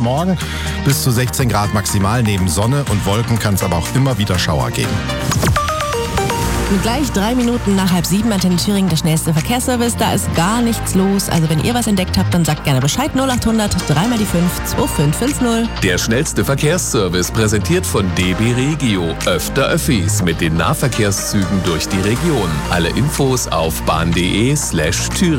morgen. Bis zu 16 Grad maximal. Neben Sonne und Wolken kann es aber auch immer wieder Schauer geben. Und gleich 3 Minuten nach 6:30 Antenne Thüringen, der schnellste Verkehrsservice. Da ist gar nichts los. Also wenn ihr was entdeckt habt, dann sagt gerne Bescheid. 0800 3 mal die 5 2550. Der schnellste Verkehrsservice präsentiert von DB Regio. Öfter Öffis mit den Nahverkehrszügen durch die Region. Alle Infos auf bahn.de/Thüringen.